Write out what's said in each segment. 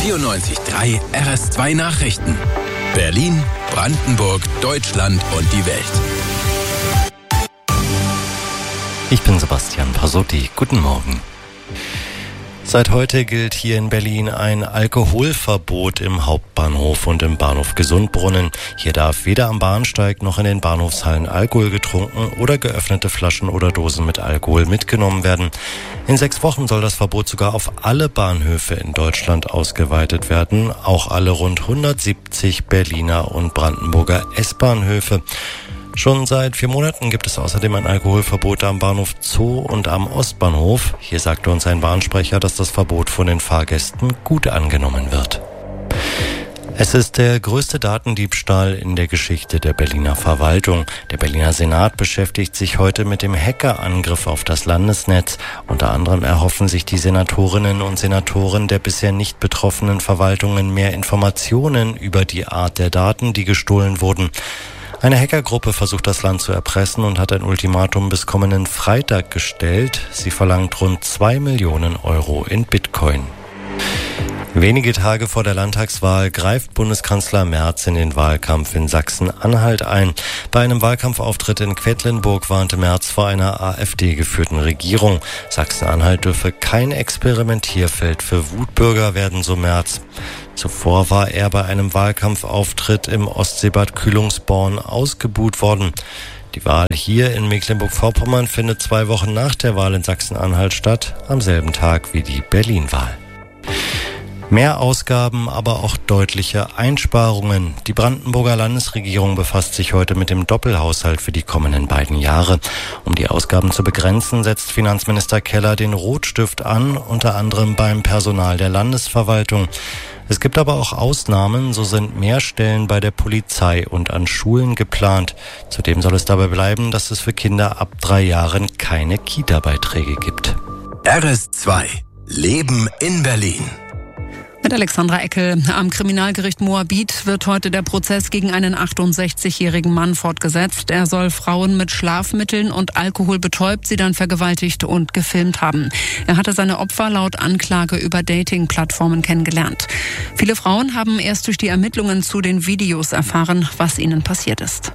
94.3 RS2 Nachrichten. Berlin, Brandenburg, Deutschland und die Welt. Ich bin Sebastian Pasotti. Guten Morgen. Seit heute gilt hier in Berlin ein Alkoholverbot im Hauptbahnhof und im Bahnhof Gesundbrunnen. Hier darf weder am Bahnsteig noch in den Bahnhofshallen Alkohol getrunken oder geöffnete Flaschen oder Dosen mit Alkohol mitgenommen werden. In 6 Wochen soll das Verbot sogar auf alle Bahnhöfe in Deutschland ausgeweitet werden, auch alle rund 170 Berliner und Brandenburger S-Bahnhöfe. Schon seit 4 Monaten gibt es außerdem ein Alkoholverbot am Bahnhof Zoo und am Ostbahnhof. Hier sagte uns ein Bahnsprecher, dass das Verbot von den Fahrgästen gut angenommen wird. Es ist der größte Datendiebstahl in der Geschichte der Berliner Verwaltung. Der Berliner Senat beschäftigt sich heute mit dem Hackerangriff auf das Landesnetz. Unter anderem erhoffen sich die Senatorinnen und Senatoren der bisher nicht betroffenen Verwaltungen mehr Informationen über die Art der Daten, die gestohlen wurden. Eine Hackergruppe versucht das Land zu erpressen und hat ein Ultimatum bis kommenden Freitag gestellt. Sie verlangt rund 2 Millionen Euro in Bitcoin. Wenige Tage vor der Landtagswahl greift Bundeskanzler Merz in den Wahlkampf in Sachsen-Anhalt ein. Bei einem Wahlkampfauftritt in Quedlinburg warnte Merz vor einer AfD-geführten Regierung. Sachsen-Anhalt dürfe kein Experimentierfeld für Wutbürger werden, so Merz. Zuvor war er bei einem Wahlkampfauftritt im Ostseebad Kühlungsborn ausgebuht worden. Die Wahl hier in Mecklenburg-Vorpommern findet 2 Wochen nach der Wahl in Sachsen-Anhalt statt, am selben Tag wie die Berlin-Wahl. Mehr Ausgaben, aber auch deutliche Einsparungen. Die Brandenburger Landesregierung befasst sich heute mit dem Doppelhaushalt für die kommenden beiden Jahre. Um die Ausgaben zu begrenzen, setzt Finanzminister Keller den Rotstift an, unter anderem beim Personal der Landesverwaltung. Es gibt aber auch Ausnahmen, so sind mehr Stellen bei der Polizei und an Schulen geplant. Zudem soll es dabei bleiben, dass es für Kinder ab 3 Jahren keine Kita-Beiträge gibt. RS2 Leben in Berlin. Mit Alexandra Eckel. Am Kriminalgericht Moabit wird heute der Prozess gegen einen 68-jährigen Mann fortgesetzt. Er soll Frauen mit Schlafmitteln und Alkohol betäubt, sie dann vergewaltigt und gefilmt haben. Er hatte seine Opfer laut Anklage über Dating-Plattformen kennengelernt. Viele Frauen haben erst durch die Ermittlungen zu den Videos erfahren, was ihnen passiert ist.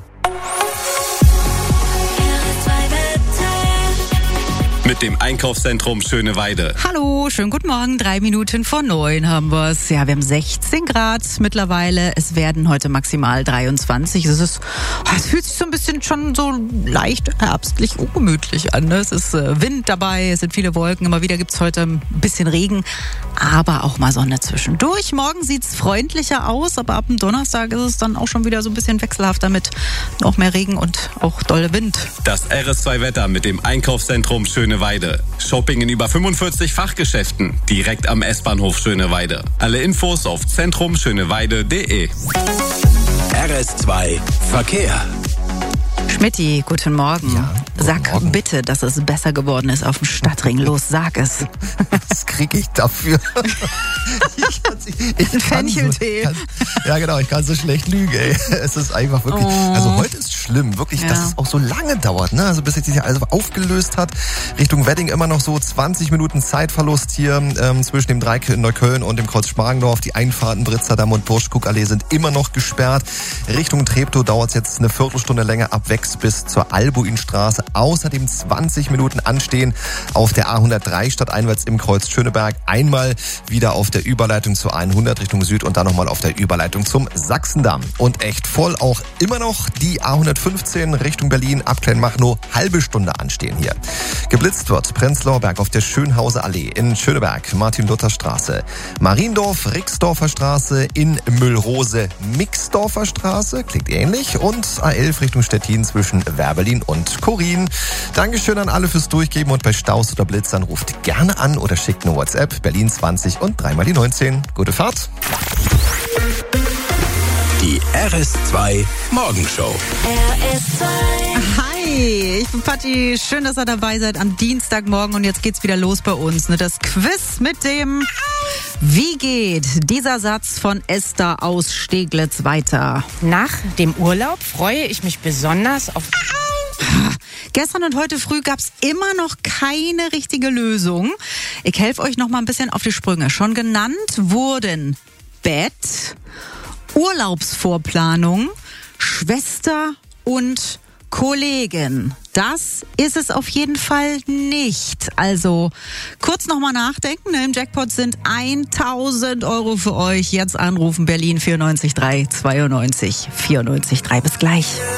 Mit dem Einkaufszentrum Schöneweide. Hallo, schönen guten Morgen. 3 Minuten vor 9 haben wir es. Ja, wir haben 16 Grad mittlerweile. Es werden heute maximal 23. Es fühlt sich so ein bisschen schon so leicht herbstlich ungemütlich an. Es ist Wind dabei, es sind viele Wolken. Immer wieder gibt es heute ein bisschen Regen, aber auch mal Sonne zwischendurch. Morgen sieht es freundlicher aus, aber ab dem Donnerstag ist es dann auch schon wieder so ein bisschen wechselhafter mit noch mehr Regen und auch dolle Wind. Das RS2-Wetter mit dem Einkaufszentrum Schöneweide. Shopping in über 45 Fachgeschäften, direkt am S-Bahnhof Schöneweide. Alle Infos auf zentrumschöneweide.de. RS2 Verkehr. Schmitty, guten Morgen. Ja, sag Morgen. bitte, dass es besser geworden ist auf dem Stadtring. Los, sag es. Was kriege ich dafür? Ein Fencheltee. Ja, genau, ich kann so schlecht lügen, ey. Es ist einfach wirklich, also heute ist schlimm, wirklich, Ja. dass es auch so lange dauert, ne? Also bis sich das ja alles aufgelöst hat. Richtung Wedding immer noch so 20 Minuten Zeitverlust hier zwischen dem Dreieck in Neukölln und dem Kreuz Schmargendorf. Die Einfahrten Britzerdamm und Burschkuckallee sind immer noch gesperrt. Richtung Treptow dauert es jetzt eine Viertelstunde länger ab Wex bis zur Albuinstraße. Außerdem 20 Minuten anstehen auf der A103 stadteinwärts im Kreuz Schöneberg. Einmal wieder auf der Überleitung zur 100 Richtung Süd und dann nochmal auf der Überleitung zum Sachsendamm. Und echt voll auch immer noch die A115 Richtung Berlin ab Kleinmachnow. Halbe Stunde anstehen hier. Geblitzt wird Prenzlauer Berg auf der Schönhauser Allee in Schöneberg, Martin-Luther-Straße. Mariendorf, Rixdorfer Straße in Müllrose, Mixdorfer Straße, klingt ähnlich. Und A11 Richtung Stettin zwischen Werbelin und Korin. Dankeschön an alle fürs Durchgeben und bei Staus oder Blitzern ruft gerne an oder schickt eine WhatsApp. Berlin 20 und 3 mal die 19. Gute Fahrt. Die RS2 Morgenshow. Hi, ich bin Patti. Schön, dass ihr dabei seid am Dienstagmorgen. Und jetzt geht's wieder los bei uns. Das Quiz mit dem Wie geht dieser Satz von Esther aus Steglitz weiter? Nach dem Urlaub freue ich mich besonders auf Gestern und heute früh gab's immer noch keine richtige Lösung. Ich helfe euch noch mal ein bisschen auf die Sprünge. Schon genannt wurden Bett, Urlaubsvorplanung, Schwester und Kollegin. Das ist es auf jeden Fall nicht. Also kurz nochmal nachdenken. Im Jackpot sind 1.000 Euro für euch. Jetzt anrufen Berlin 94 3 92 94 3. Bis gleich.